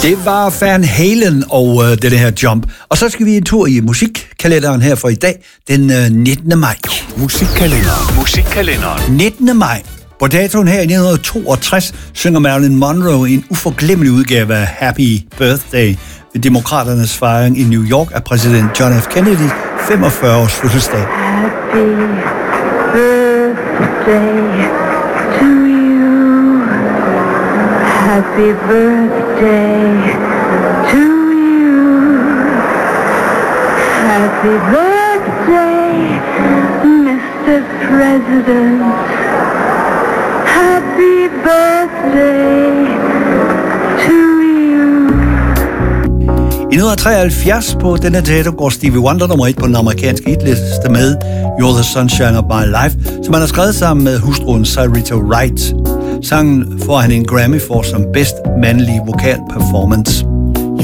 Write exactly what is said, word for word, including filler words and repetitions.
Det var Van Halen og øh, det her Jump. Og så skal vi en tur i musikkalenderen her for i dag, den øh, nittende maj. Musikkalenderen. Musikkalenderen. nittende maj. På datoen her i nitten toogtres synger Marilyn Monroe en uforglemmelig udgave af Happy Birthday ved demokraternes fejring i New York af præsident John F. Kennedy femogfyrre års fødselsdag. Happy birthday to you. Happy birthday to you. Happy birthday, mister President. Happy birthday to you. I nitten treoghalvfjerds på denne dato går Stevie Wonder nummer et på den amerikanske hitliste med You're the Sunshine of My Life, som han har skrevet sammen med hustruen Syreeta Wright. Sangen får han en Grammy for som bedst mandlige vokal performance.